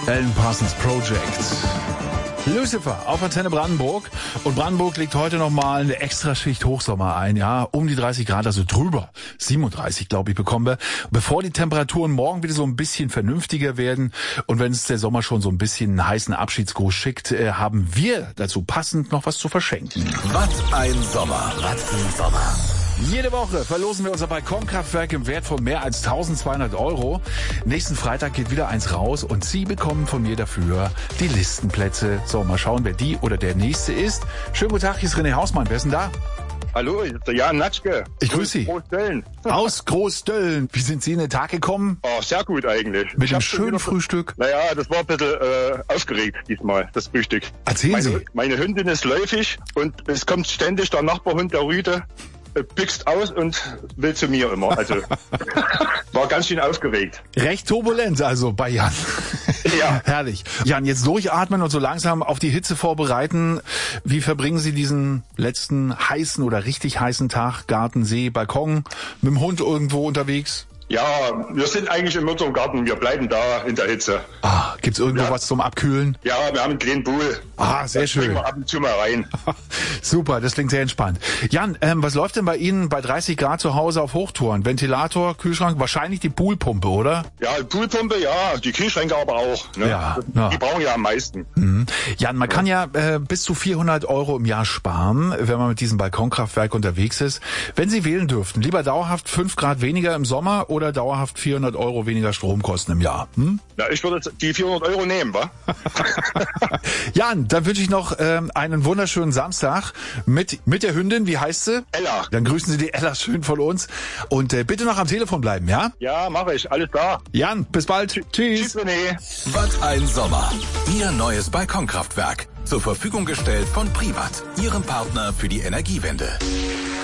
Alan Parsons Project. Lucifer auf Antenne Brandenburg. Und Brandenburg legt heute nochmal eine Extraschicht Hochsommer ein. Ja, um die 30 Grad, also drüber. 37, glaube ich, bekommen wir. Bevor die Temperaturen morgen wieder so ein bisschen vernünftiger werden und wenn es der Sommer schon so ein bisschen einen heißen Abschiedsgruß schickt, haben wir dazu passend noch was zu verschenken. Was ein Sommer. Was ein Sommer. Jede Woche verlosen wir unser Balkonkraftwerk im Wert von mehr als 1200 €. Nächsten Freitag geht wieder eins raus und Sie bekommen von mir dafür die Listenplätze. So, mal schauen, wer die oder der Nächste ist. Schönen guten Tag, hier ist René Hausmann. Wer ist denn da? Hallo, ich bin der Jan Natschke. Ich grüße Sie. Großdölln. Aus Großdölln. Wie sind Sie in den Tag gekommen? Oh, sehr gut eigentlich. Mit einem schönen Frühstück? Naja, das war ein bisschen aufgeregt diesmal, das Frühstück. Erzählen Sie. Meine Hündin ist läufig und es kommt ständig der Nachbarhund, der Rüde, büxt aus und will zu mir immer. Also war ganz schön aufgeregt. Recht turbulent also bei Jan. Ja. Herrlich. Jan, jetzt durchatmen und so langsam auf die Hitze vorbereiten. Wie verbringen Sie diesen letzten heißen oder richtig heißen Tag? Garten, See, Balkon, mit dem Hund irgendwo unterwegs? Ja, wir sind eigentlich in unserem Garten. Wir bleiben da in der Hitze. Ah, gibt's irgendwo was zum Abkühlen? Ja, wir haben einen kleinen Pool. Ah, sehr schön. Springen wir ab und zu mal rein. Super, das klingt sehr entspannt. Jan, was läuft denn bei Ihnen bei 30 Grad zu Hause auf Hochtouren? Ventilator, Kühlschrank, wahrscheinlich die Poolpumpe, oder? Ja, Poolpumpe, ja, die Kühlschränke aber auch. Ne? Ja. Die brauchen ja am meisten. Mhm. Jan, man kann ja bis zu 400 € im Jahr sparen, wenn man mit diesem Balkonkraftwerk unterwegs ist. Wenn Sie wählen dürften, lieber dauerhaft 5 Grad weniger im Sommer oder dauerhaft 400 € weniger Stromkosten im Jahr? Ja, ich würde die 400 € nehmen, wa? Jan, dann wünsche ich noch einen wunderschönen Samstag mit der Hündin. Wie heißt sie? Ella. Dann grüßen Sie die Ella schön von uns. Und bitte noch am Telefon bleiben, ja? Ja, mache ich. Alles klar. Jan, bis bald. Tschüss. Tschüss, René. Was ein Sommer. Ihr neues Balkonkraftwerk. Zur Verfügung gestellt von Privat, Ihrem Partner für die Energiewende.